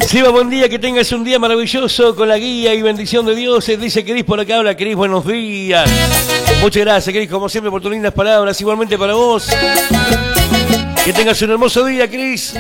Seba, buen día, que tengas un día maravilloso con la guía y bendición de Dios. Dice Cris por acá, habla Cris, buenos días. Muchas gracias, Cris, como siempre, por tus lindas palabras. Igualmente para vos. Que tengas un hermoso día, Cris.